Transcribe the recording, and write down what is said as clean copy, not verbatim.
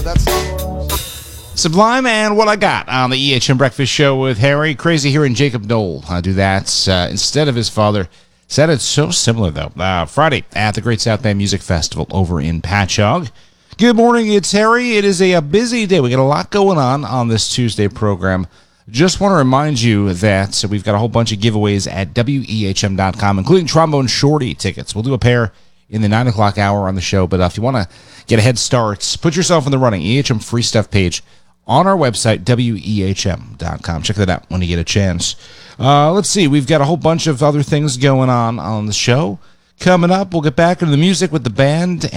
Sublime and What I Got on the EHM Breakfast Show with Harry. Crazy hearing Jacob Knoll do that instead of his father. Sounded so similar, though. Friday at the Great South Bend Music Festival over in Patchogue. Good morning, it's Harry. It is a busy day. We got a lot going on this Tuesday program. Just want to remind you that we've got a whole bunch of giveaways at WEHM.com, including Trombone Shorty tickets. We'll do a pair in the 9 o'clock hour on the show, but if you want to get a head start, put yourself in the running. EHM Free Stuff page on our website, WEHM.com. Check that out when you get a chance. Let's see. We've got a whole bunch of other things going on the show. Coming up, we'll get back into the music with the band